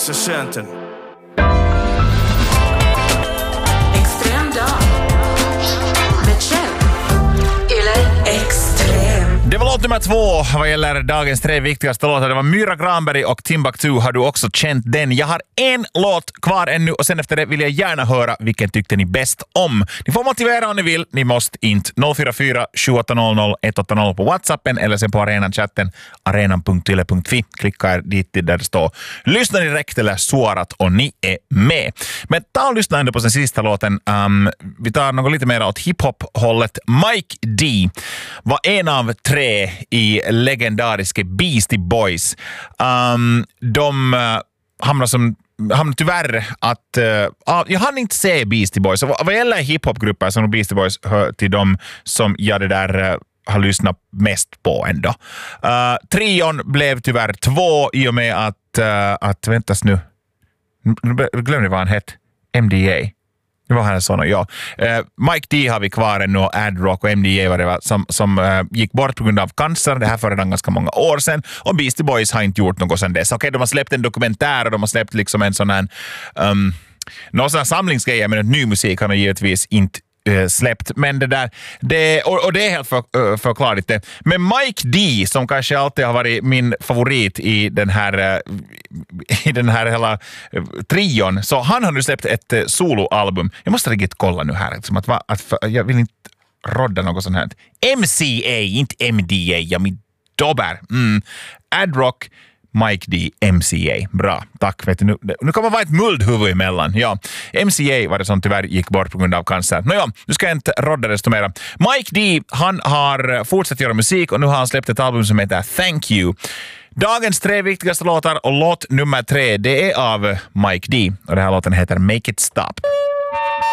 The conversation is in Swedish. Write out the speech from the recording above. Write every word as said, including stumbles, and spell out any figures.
sergeanten. Extrem dag med Kjell. Yle Extrem. Det var låt nummer två vad gäller dagens tre viktigaste låtar. Det var Myra Granberg och Timbuktu. Har du också känt den? Jag har en låt kvar ännu och sen efter det vill jag gärna höra vilken tyckte ni bäst om. Ni får motivera om ni vill. Ni måste inte. noll fyra fyra sju åtta noll noll ett åtta noll på WhatsAppen eller sen på arenan-chatten arenan punkt yle punkt fi. Klicka er dit där det står lyssna direkt eller svarat och ni är med. Men ta och lyssna ändå på den sista låten. Um, vi tar något lite mer åt hiphop-hållet. Mike D var en av tre i legendariska Beastie Boys. Um, de uh, hamnar som hamnar tyvärr att uh, jag hann inte se Beastie Boys. Så vad gäller hiphopgrupper som Beastie Boys hör till dem som jag det där uh, har lyssnat mest på ändå. Uh, trion blev tyvärr två i och med att uh, att väntas nu glömde vad han hette. M D A. Det var här såna, ja. Uh, Mike D har vi kvar ännu och Ad Rock och M D A var det var, som, som uh, gick bort på grund av cancer. Det här för redan ganska många år sedan. Och Beastie Boys har inte gjort något sedan dess. Okej, okay, de har släppt en dokumentär och de har släppt liksom en sån här um, någon sån här samlingsgrejer, men ny musik har de givetvis inte uh, släppt. Men det där, det, och, och det är helt för, uh, förklarligt det. Men Mike D, som kanske alltid har varit min favorit i den här uh, i den här hela uh, trion, så han har nu släppt ett uh, soloalbum. Jag måste riktigt kolla nu här, liksom att, va, att för, jag vill inte rodda något sånt här. M C A, inte M D A, jag min dobber. Mm. Ad Rock, Mike D, M C A. Bra, tack. Vet du, nu, nu kan man vara ett muldhuvud emellan. Ja, M C A var det som tyvärr gick bort på grund av cancer. Nåja, nu ska jag inte rodda desto mera. Mike D, han har fortsatt göra musik och nu har han släppt ett album som heter Thank You. Dagens tre viktigaste låtar och låt nummer tre, det är av Mike D. Och den här låten heter Make It Stop.